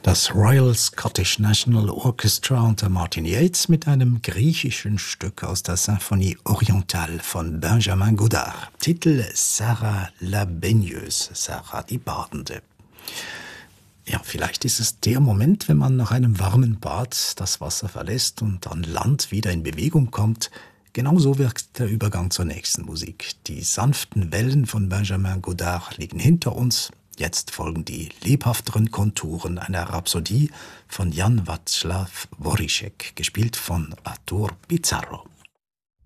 Das Royal Scottish National Orchestra unter Martin Yates mit einem griechischen Stück aus der Symphonie Orientale von Benjamin Godard. Titel Sarah la Baigneuse, Sarah die Badende. Ja, vielleicht ist es der Moment, wenn man nach einem warmen Bad das Wasser verlässt und an Land wieder in Bewegung kommt. Genauso wirkt der Übergang zur nächsten Musik. Die sanften Wellen von Benjamin Godard liegen hinter uns. Jetzt folgen die lebhafteren Konturen einer Rhapsodie von Jan Václav Dvořák, gespielt von Artur Pizarro.